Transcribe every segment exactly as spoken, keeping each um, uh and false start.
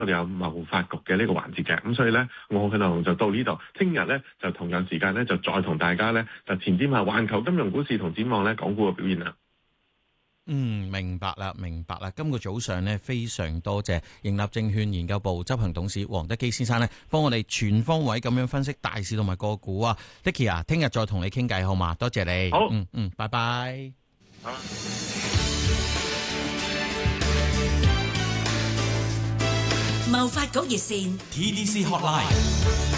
我哋有貿發局嘅呢個環節嘅，咁所以咧，我嘅內容就到呢度。聽日咧就同樣時間咧就再同大家咧就前瞻下環球金融股市同展望咧港股嘅表現啦。 嗯，明白啦，明白啦。今個早上呢，非常多謝盈立證券研究部執行董事黃德基先生呢，幫我哋全方位咁樣分析大市同埋個股啊。Dicky 啊，聽日再同你傾偈好嘛？多謝你。 好， 嗯嗯，拜拜。 好。 貿發局熱線 T D C Hotline。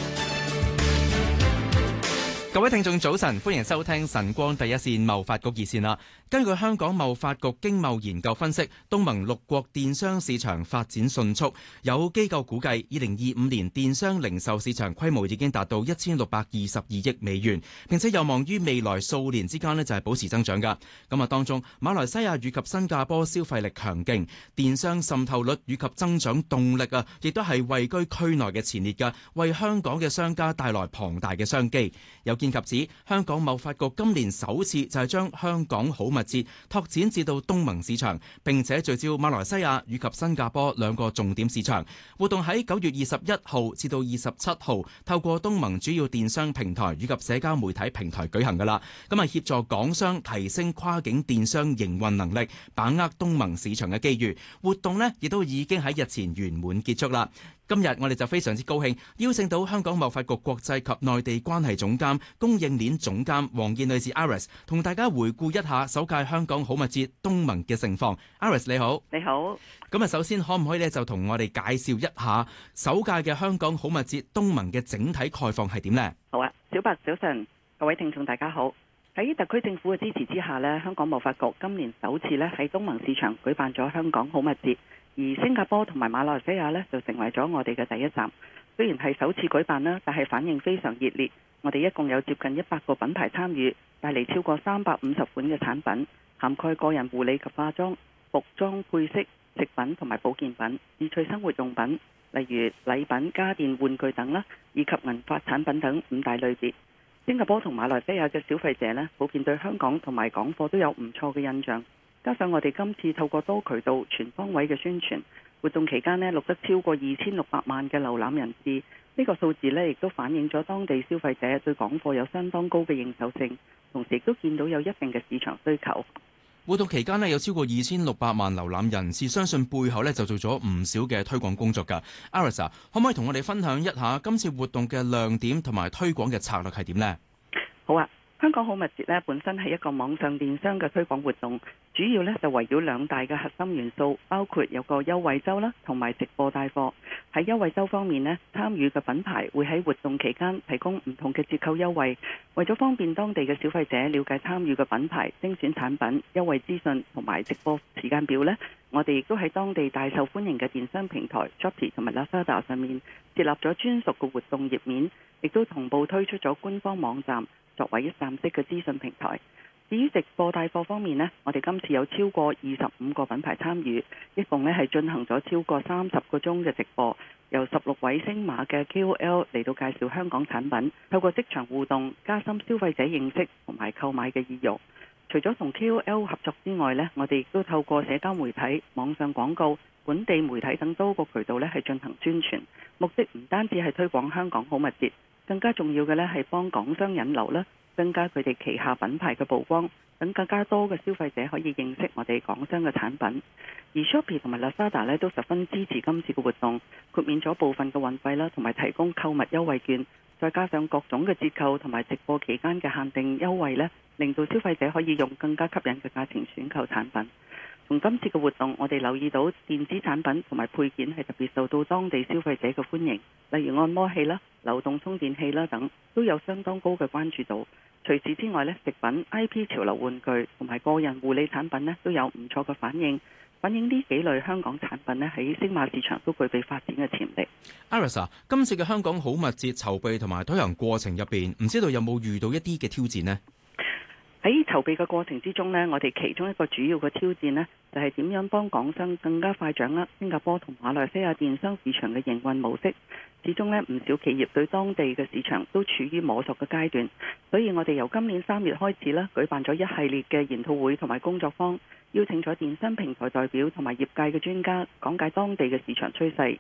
各位聽眾早晨，歡迎收聽晨光第一線貿發局熱線啦。根據香港貿發局經貿研究分析，東盟六國電商市場發展迅速，有機構估計二零二五年電商零售市場規模已經達到一千六百二十二億美元，並且有望於未來數年之間呢就係保持增長噶。咁啊，當中馬來西亞以及新加坡消費力強勁，電商滲透率以及增長動力啊，亦都係位居區內嘅前列噶，為香港嘅商家帶來龐大嘅商機。有見及此，香港貿發局今年首次就係將香港好物節拓展至到東盟市場，並且聚焦馬來西亞以及新加坡兩個重點市場。活動喺九月二十一號至到二十七號，透過東盟主要電商平台以及社交媒體平台舉行㗎喇。咁啊，協助港商提升跨境電商營運能力，把握東盟市場嘅機遇。活動呢亦都已經喺日前圓滿結束啦。今日我哋就非常之高興，邀請到香港貿發局國際及內地關係總監、供應鏈總監黃燕女士 Iris， 同大家回顧一下首屆香港好物節東盟嘅盛況。Iris 你好， 你好。 咁啊，首先可唔可以咧就同我哋介紹一下首屆嘅香港好物節東盟嘅整體概況係點呢？ 好啊，小白早晨，各位聽眾大家好。喺特區政府嘅支持之下呢，香港貿發局今年首次咧喺東盟市場舉辦咗香港好物節。而新加坡同埋馬來西亞呢，就成為咗我哋嘅第一站。雖然係首次舉辦啦，但係反應非常熱烈。我哋一共有接近一百個品牌參與，帶嚟超過三百五十款嘅產品，涵蓋個人護理及化妝、服裝配飾、食品同埋保健品、智趣生活用品，例如禮品、家電、玩具等啦，以及銀髮產品等五大類別。新加坡同馬來西亞嘅消費者呢，普遍對香港同埋港貨都有唔錯嘅印象。加上我哋今次透過多渠道全方位嘅宣傳，活動期間呢錄得超過二千六百萬嘅瀏覽人次，呢個數字呢亦都反映咗當地消費者對港貨有相當高嘅認受性，同時亦都見到有一定嘅市場需求。 活動期間呢有超過二千六百萬瀏覽人次，相信背後呢就做咗唔少嘅推廣工作㗎。Iris 啊，可唔可以同我哋分享一下今次活動嘅亮點同埋推廣嘅策略係點呢？ 好啊。香港好物節咧本身係一個網上電商嘅推廣活動，主要咧就圍繞兩大嘅核心元素，包括有個優惠週啦，同埋直播帶貨。喺優惠週方面咧，參與嘅品牌會喺活動期間提供唔同嘅折扣優惠，為咗方便當地嘅消費者了解參與嘅品牌、精選產品、優惠資訊同埋直播時間表咧，我哋亦都喺當地大受歡迎嘅電商平台 Shopee 同埋 Lazada 上面設立咗專屬嘅活動頁面，亦都同步推出咗官方網站，作為一站式嘅資訊平台。至於直播帶貨方面呢，我哋今次有超過二十五個品牌參與，一共呢係進行咗超過三十個鐘嘅直播，由十六位星馬嘅 K O L 嚟到介紹香港產品，透過職場互動，加深消費者認識同埋購買嘅意欲。除咗同 K O L 合作之外呢，我哋亦都透過社交媒體、網上廣告、本地媒體等多個渠道呢係進行宣傳，目的唔單止係推廣香港好物節，更加重要嘅呢係幫港商引流啦，增加佢哋旗下品牌嘅曝光，等更加多嘅消費者可以認識我哋港商嘅產品。而 Shopee 同埋 Lazada 呢都十分支持今次嘅活動，豁免咗部分嘅運費啦，同埋提供購物優惠券，再加上各種嘅折扣同埋直播期間嘅限定優惠呢，令到消費者可以用更加吸引嘅價錢選購產品。從今次嘅活動，我哋留意到電子產品同埋配件係特別受到當地消費者嘅歡迎，例如按摩器啦、流動充電器啦等，都有相當高嘅關注度。除此之外呢，食品、I P 潮流玩具同埋個人護理產品呢，都有唔錯嘅反應，反映呢幾類香港產品呢喺星馬市場都具備發展嘅潛力。 Iris 啊，今次嘅香港好物節籌備同埋推行過程入邊，唔知道有冇遇到一啲嘅挑戰呢？ 喺籌備嘅過程之中呢，我哋其中一個主要嘅挑戰呢，就係點樣幫港商更加快掌握新加坡同馬來西亞電商市場嘅營運模式。始終呢，唔少企業對當地嘅市場都處於摸索嘅階段，所以我哋由今年三月開始呢，舉辦咗一系列嘅研討會同埋工作坊，邀請咗電商平台代表同埋業界嘅專家講解當地嘅市場趨勢，